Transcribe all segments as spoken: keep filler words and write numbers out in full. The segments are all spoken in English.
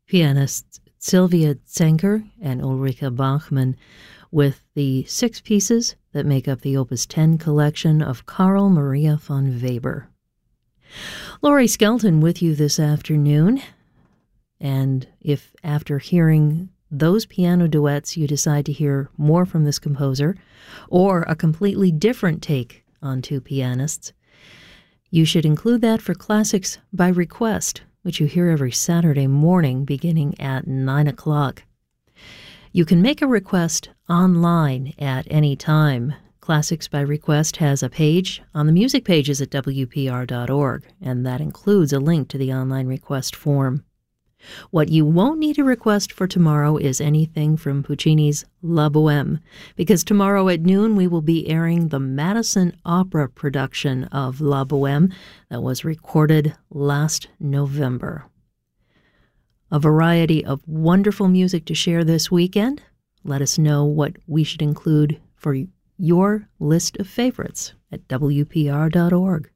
pianists Sylvia Zenker and Ulrike Bachmann with the six pieces that make up the Opus ten collection of Carl Maria von Weber. Laurie Skelton with you this afternoon, and if after hearing those piano duets you decide to hear more from this composer or a completely different take on two pianists, you should include that for Classics by Request, which you hear every Saturday morning beginning at nine o'clock. You can make a request online at any time. Classics by Request has a page on the music pages at W P R dot org, and that includes a link to the online request form. What you won't need to request for tomorrow is anything from Puccini's La Bohème, because tomorrow at noon we will be airing the Madison Opera production of La Bohème that was recorded last November. A variety of wonderful music to share this weekend. Let us know what we should include for your list of favorites at W P R dot org.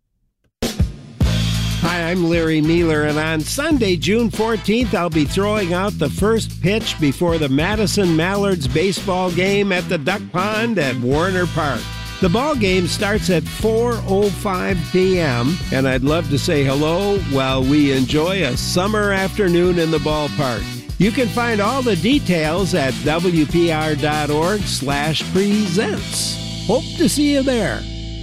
Hi, I'm Larry Mealer, and on Sunday, June fourteenth, I'll be throwing out the first pitch before the Madison Mallards baseball game at the Duck Pond at Warner Park. The ball game starts at four oh five p.m., and I'd love to say hello while we enjoy a summer afternoon in the ballpark. You can find all the details at W P R dot org slash presents. Hope to see you there.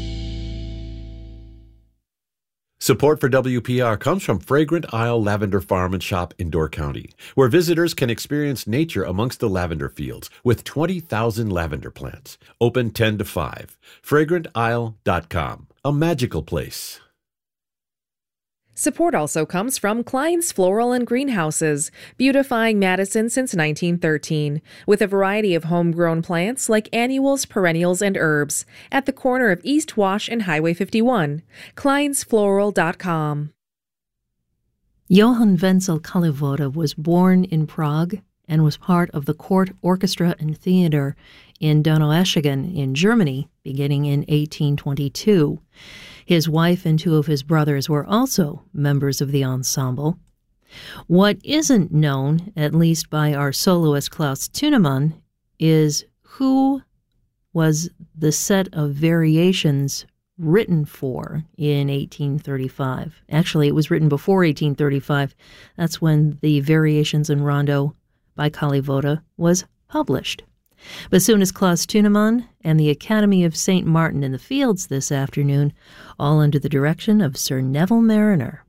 Support for W P R comes from Fragrant Isle Lavender Farm and Shop in Door County, where visitors can experience nature amongst the lavender fields with twenty thousand lavender plants. Open ten to five. fragrant isle dot com. A magical place. Support also comes from Klein's Floral and Greenhouses, beautifying Madison since nineteen thirteen, with a variety of homegrown plants like annuals, perennials, and herbs, at the corner of East Wash and Highway fifty-one. kleins floral dot com. Johann Wenzel Kalivoda was born in Prague and was part of the court orchestra and theater in Donaueschingen in Germany beginning in eighteen twenty-two. His wife and two of his brothers were also members of the ensemble. What isn't known, at least by our soloist Klaus Thunemann, is who was the set of variations written for in eighteen thirty-five. Actually, it was written before eighteen thirty-five. That's when the Variations in Rondo by Kalivoda was published. But soon as Klaus Thunemann and the Academy of Saint Martin in the Fields this afternoon, all under the direction of Sir Neville Marriner.